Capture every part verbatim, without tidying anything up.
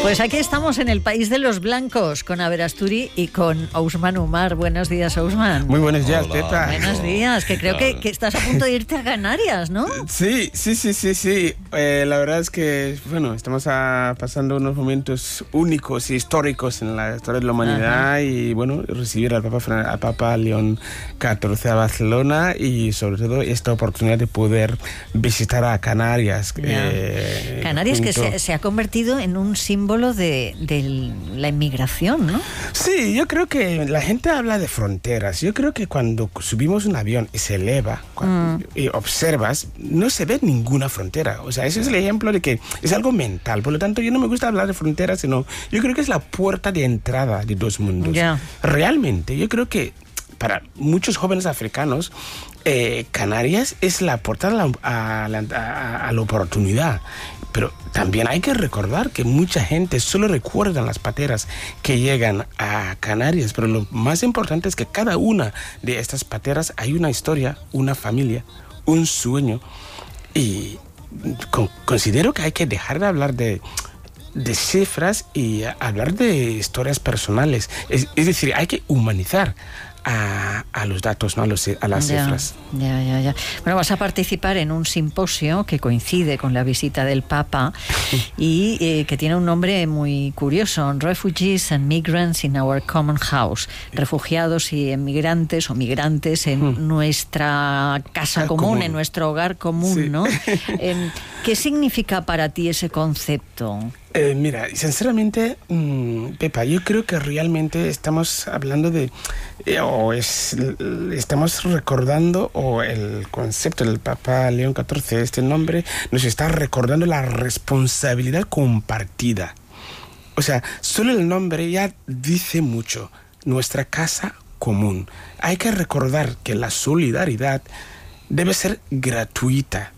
Pues aquí estamos en el país de los blancos, con Aber Asturi y con Ousmane Umar. Buenos días, Ousmane. Muy buenos días, Hola. Teta. Buenos días, que creo que, que estás a punto de irte a Canarias, ¿no? Sí, sí, sí, sí, sí. Eh, la verdad es que, bueno, estamos a, pasando unos momentos únicos y históricos en la historia de la humanidad. Ajá. Y, bueno, recibir al Papa, al Papa León catorce a Barcelona y, sobre todo, esta oportunidad de poder visitar a Canarias. Eh, Canarias junto... que se, se ha convertido en un símbolo de, de la inmigración, ¿no? Sí, yo creo que la gente habla de fronteras. Yo creo que cuando subimos un avión y se eleva cuando, mm. y observas, no se ve ninguna frontera. O sea, ese es el ejemplo de que es algo mental. Por lo tanto, yo no me gusta hablar de fronteras, sino yo creo que es la puerta de entrada de dos mundos. Yeah. Realmente, yo creo que para muchos jóvenes africanos, eh, Canarias es la puerta a la, a, la, a, a la oportunidad. Pero también hay que recordar que mucha gente solo recuerda las pateras que llegan a Canarias, pero lo más importante es que cada una de estas pateras hay una historia, una familia, un sueño. Y con, considero que hay que dejar de hablar de, de cifras y hablar de historias personales. Es, es decir, hay que humanizar A, a los datos, no a, los, a las ya, cifras. Ya, ya, ya. Bueno, vas a participar en un simposio que coincide con la visita del Papa y eh, que tiene un nombre muy curioso: Refugees and Migrants in Our Common House. Refugiados y emigrantes o migrantes en hmm. nuestra casa común, común, en nuestro hogar común, sí. ¿no? Eh, ¿Qué significa para ti ese concepto? Eh, mira, sinceramente, mmm, Pepa, yo creo que realmente estamos hablando de, eh, o es, estamos recordando, o el concepto del Papa León catorce, este nombre, nos está recordando la responsabilidad compartida. O sea, solo el nombre ya dice mucho, nuestra casa común. Hay que recordar que la solidaridad debe ser gratuita.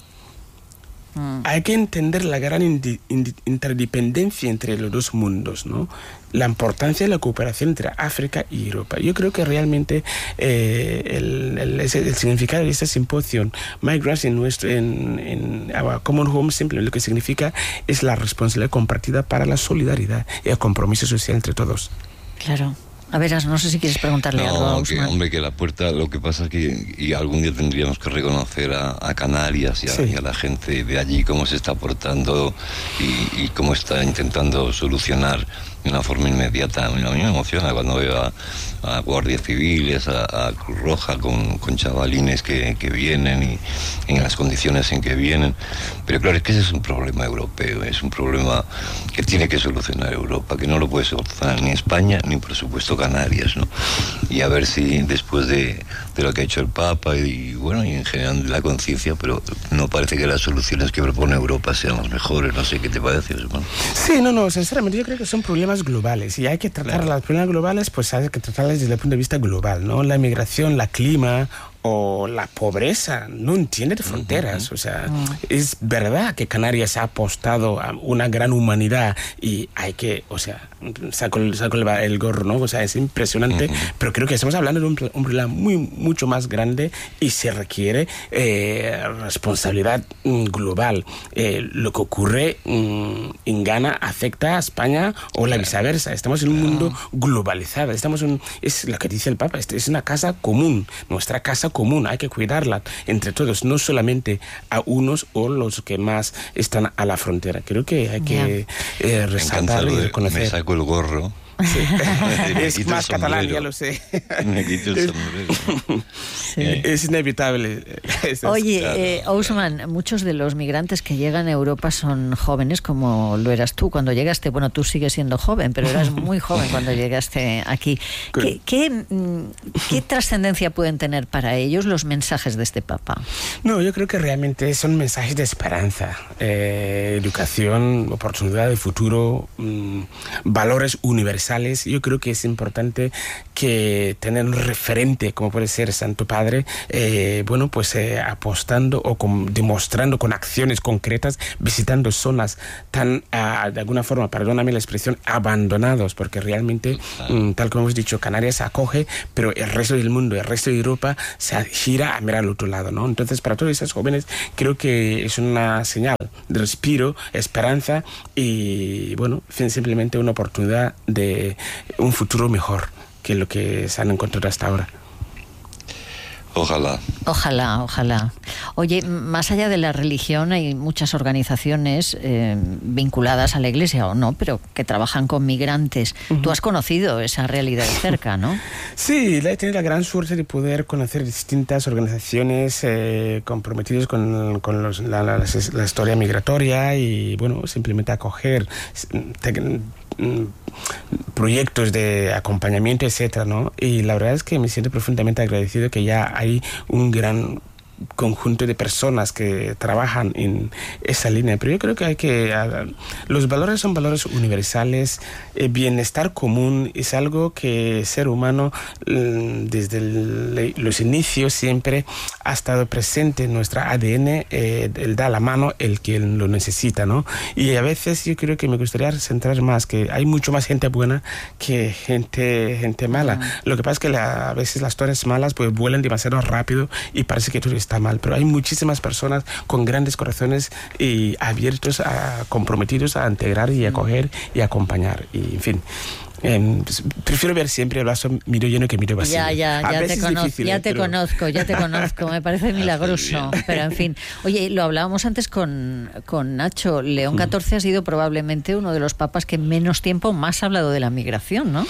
Hay que entender la gran indi- indi- interdependencia entre los dos mundos, ¿no? La importancia de la cooperación entre África y Europa. Yo creo que realmente eh, el, el, el, el significado de este simposio, Migrants in, nuestro, en, en Our Common Home, simplemente lo que significa es la responsabilidad compartida para la solidaridad y el compromiso social entre todos. Claro. A ver, no sé si quieres preguntarle no, algo a que, hombre, que la puerta, lo que pasa es que y algún día tendríamos que reconocer a, a Canarias y a, sí. y a la gente de allí cómo se está portando y, y cómo está intentando solucionar de una forma inmediata. A mí me emociona cuando veo a, a guardias civiles, a, a Cruz Roja con, con chavalines que, que vienen y en las condiciones en que vienen. Pero claro, es que ese es un problema europeo, es un problema que tiene que solucionar Europa, que no lo puede solucionar ni España ni por supuesto Canarias, ¿no? Y a ver si después de, de lo que ha hecho el Papa y bueno, y en general de la conciencia, pero no parece que las soluciones que propone Europa sean las mejores. No sé qué te parece, hermano. Sí, no, no, sinceramente yo creo que son problemas globales y hay que tratar claro. los problemas globales, pues hay que tratarlas desde el punto de vista global, ¿no? La migración, la clima o la pobreza no entiende de fronteras. Uh-huh. O sea, uh-huh. es verdad que Canarias ha apostado a una gran humanidad y hay que, o sea, saco, saco el, el gorro, ¿no? O sea, es impresionante, uh-huh. pero creo que estamos hablando de un, un problema muy, mucho más grande y se requiere eh, responsabilidad mm, global. Eh, lo que ocurre mm, en Ghana afecta a España o la viceversa. Estamos en un mundo globalizado. Estamos en, es lo que dice el Papa, es una casa común, nuestra casa común, hay que cuidarla entre todos, no solamente a unos o los que más están a la frontera. Creo que hay que yeah. eh, resaltar y reconocer. Me saco el gorro. Sí. Es más catalán, ya lo sé. Me quito el sombrero. Sí. Es inevitable. Oye, eh, Ousmane, muchos de los migrantes que llegan a Europa son jóvenes, como lo eras tú cuando llegaste. Bueno, tú sigues siendo joven, pero eras muy joven cuando llegaste aquí. ¿Qué, qué, qué trascendencia pueden tener para ellos los mensajes de este Papa? No, yo creo que realmente son mensajes de esperanza, eh, educación, oportunidad de futuro, mmm, valores universales universales. Yo creo que es importante que tener un referente como puede ser Santo Padre, eh, bueno, pues eh, apostando o con, demostrando con acciones concretas, visitando zonas tan, uh, de alguna forma, perdóname la expresión, abandonados, porque realmente, mm, tal como hemos dicho, Canarias acoge, pero el resto del mundo, el resto de Europa se gira a mirar al otro lado, ¿no? Entonces, para todos esos jóvenes, creo que es una señal de respiro, esperanza y, bueno, simplemente una oportunidad de un futuro mejor que lo que se han encontrado hasta ahora. Ojalá. Ojalá, ojalá. Oye, más allá de la religión hay muchas organizaciones eh, vinculadas a la Iglesia o no, pero que trabajan con migrantes. Uh-huh. Tú has conocido esa realidad de cerca, ¿no? Sí, he tenido la gran suerte de poder conocer distintas organizaciones eh, comprometidas con, con los, la, la, la historia migratoria y, bueno, simplemente acoger te, proyectos de acompañamiento, etcétera, ¿no? Y la verdad es que me siento profundamente agradecido que ya hay un gran conjunto de personas que trabajan en esa línea, pero yo creo que hay que uh, los valores son valores universales. El bienestar común es algo que el ser humano mm, desde el, los inicios siempre ha estado presente en nuestra A D N. Eh, él da la mano el que lo necesita, ¿no? Y a veces yo creo que me gustaría centrar más que hay mucho más gente buena que gente gente mala. Uh-huh. Lo que pasa es que la, a veces las torres malas pues vuelan demasiado rápido y parece que todo está mal, pero hay muchísimas personas con grandes corazones y abiertos, a, comprometidos a integrar y acoger y acompañar. Y, en fin, eh, pues, prefiero ver siempre el vaso medio lleno que medio vacío. Ya, ya, ya te, cono- difícil, ya eh, te pero... conozco, ya te conozco, me parece milagroso, pero en fin. Oye, lo hablábamos antes con, con Nacho, León catorce ha sido probablemente uno de los papas que menos tiempo más ha hablado de la migración, ¿no?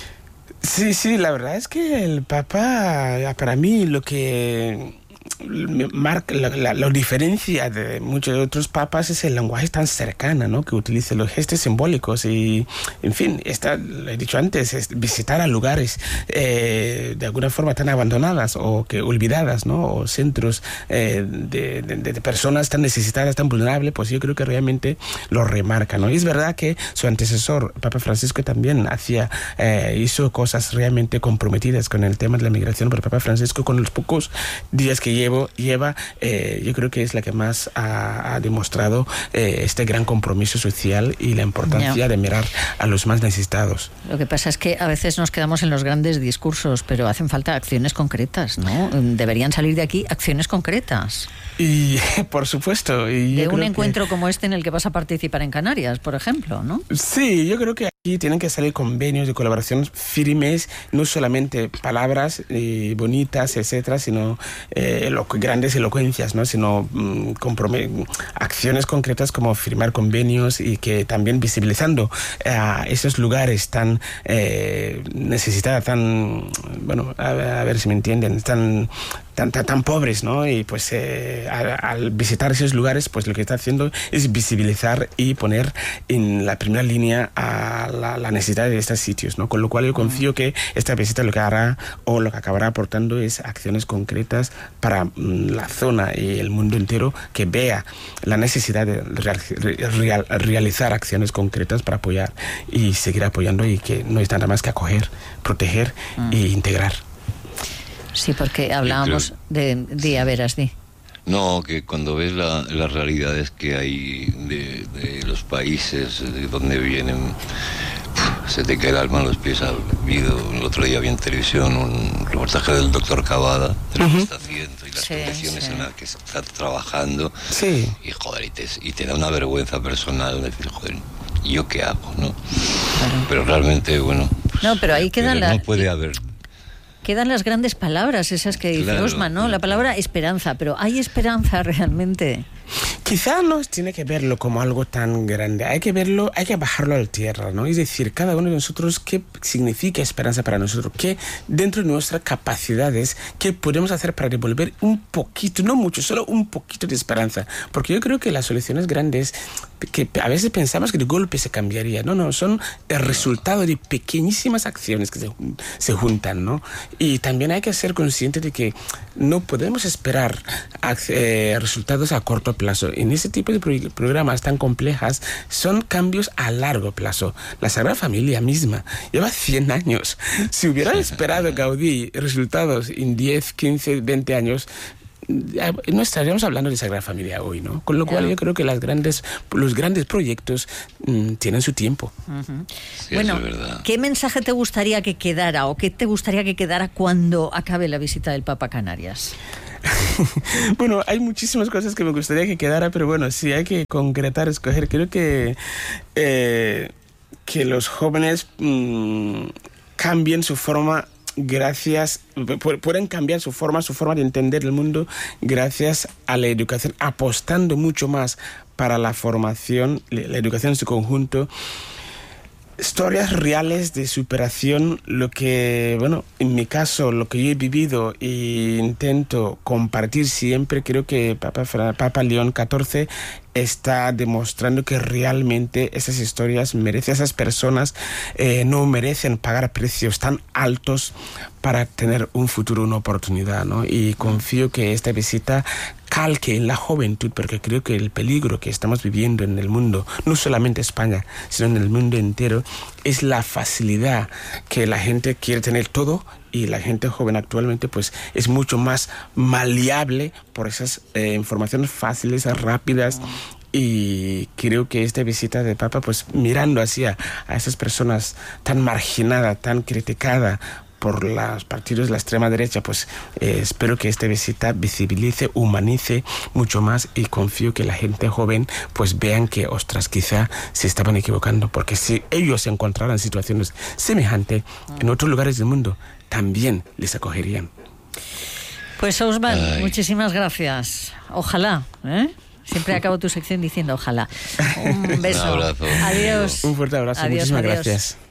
Sí, sí, la verdad es que el Papa, para mí, lo que marca la, la, la diferencia de muchos de otros papas es el lenguaje tan cercano, ¿no? Que utiliza los gestos simbólicos y, en fin, está, lo he dicho antes, es visitar a lugares eh, de alguna forma tan abandonadas o que olvidadas, ¿no? O centros eh, de, de, de personas tan necesitadas, tan vulnerables, pues yo creo que realmente lo remarca, ¿no? Y es verdad que su antecesor, Papa Francisco, también hacía, eh, hizo cosas realmente comprometidas con el tema de la migración, pero Papa Francisco, con los pocos días que llevo, lleva, eh, yo creo que es la que más ha, ha demostrado eh, este gran compromiso social y la importancia no. de mirar a los más necesitados. Lo que pasa es que a veces nos quedamos en los grandes discursos, pero hacen falta acciones concretas, ¿no? Deberían salir de aquí acciones concretas. Y por supuesto. Y de un encuentro que... como este en el que vas a participar en Canarias, por ejemplo, ¿no? Sí, yo creo que aquí tienen que salir convenios de colaboración firmes, no solamente palabras eh, bonitas, etcétera, sino eh, elocu- grandes elocuencias, ¿no? Sino mm, comprom- acciones concretas como firmar convenios y que también visibilizando a eh, esos lugares tan eh, necesitados, tan, bueno, a, a ver si me entienden, tan... Tan, tan, tan pobres, ¿no? Y pues eh, al, al visitar esos lugares, pues lo que está haciendo es visibilizar y poner en la primera línea a la, la necesidad de estos sitios, ¿no? Con lo cual yo confío que esta visita lo que hará o lo que acabará aportando es acciones concretas para mm, la zona y el mundo entero, que vea la necesidad de real, real, realizar acciones concretas para apoyar y seguir apoyando, y que no es nada más que acoger, proteger mm. e integrar. Sí, porque hablábamos de, de a veras, di. No, que cuando ves la, las realidades que hay de, de los países de donde vienen, se te cae el alma a los pies. Ha habido, el otro día vi en televisión un reportaje del doctor Cavada, de lo uh-huh. que está haciendo y las sí, condiciones sí. en las que está trabajando. Sí. Y joder, y te, y te da una vergüenza personal decir, joder, ¿yo qué hago, no? Claro. Pero realmente, bueno... Pues, no, pero ahí queda la... No puede haber... Quedan las grandes palabras, esas que dice claro, Osman, ¿no? La palabra esperanza, pero ¿hay esperanza realmente? Quizá no tiene que verlo como algo tan grande, hay que verlo, hay que bajarlo a la tierra, ¿no? Es decir, cada uno de nosotros, ¿qué significa esperanza para nosotros? ¿Qué dentro de nuestras capacidades, qué podemos hacer para devolver un poquito, no mucho, solo un poquito de esperanza? Porque yo creo que las soluciones grandes que a veces pensamos que de golpe se cambiaría. No, no, son el resultado de pequeñísimas acciones que se, se juntan, ¿no? Y también hay que ser consciente de que no podemos esperar eh, resultados a corto plazo. En ese tipo de pro- programas tan complejas son cambios a largo plazo. La Sagrada Familia misma lleva cien años. Si hubiera esperado Gaudí resultados en diez, quince, veinte años, no estaríamos hablando de Sagrada Familia hoy, ¿no? Con lo cual yo creo que las grandes, los grandes proyectos mmm, tienen su tiempo. Uh-huh. Sí, bueno, eso es verdad. ¿qué mensaje te gustaría que quedara o qué te gustaría que quedara cuando acabe la visita del Papa a Canarias? Bueno, hay muchísimas cosas que me gustaría que quedara, pero bueno, si hay que concretar, escoger, creo que eh, que los jóvenes mmm, cambien su forma. Gracias, pueden cambiar su forma, su forma de entender el mundo gracias a la educación, apostando mucho más para la formación, la educación en su conjunto. Historias reales de superación, lo que, bueno, en mi caso, lo que yo he vivido e intento compartir siempre, creo que Papa, Papa León catorce está demostrando que realmente esas historias merecen, esas personas eh, no merecen pagar precios tan altos para tener un futuro, una oportunidad, ¿no? Y confío que esta visita calque en la juventud, porque creo que el peligro que estamos viviendo en el mundo, no solamente España, sino en el mundo entero, es la facilidad que la gente quiere tener todo, y la gente joven actualmente pues es mucho más maleable por esas eh, informaciones fáciles, rápidas. Y creo que esta visita de Papa, pues mirando hacia a esas personas tan marginadas, tan criticadas por los partidos de la extrema derecha, pues eh, espero que esta visita visibilice, humanice mucho más, y confío que la gente joven pues vean que, ostras, quizá se estaban equivocando, porque si ellos se encontraran situaciones semejantes en otros lugares del mundo, también les acogerían. Pues Ousmane, muchísimas gracias. Ojalá, ¿eh? Siempre acabo tu sección diciendo ojalá. Un beso. Un abrazo. Adiós. Un fuerte abrazo. Adiós, Muchísimas adiós. gracias.